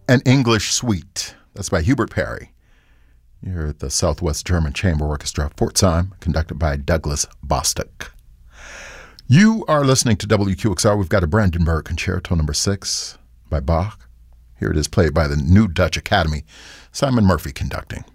An English Suite. That's by Hubert Parry. You're at the Southwest German Chamber Orchestra, Pforzheim, conducted by Douglas Bostock. You are listening to WQXR. We've got a Brandenburg Concerto No. 6 by Bach. Here it is, played by the New Dutch Academy. Simon Murphy conducting.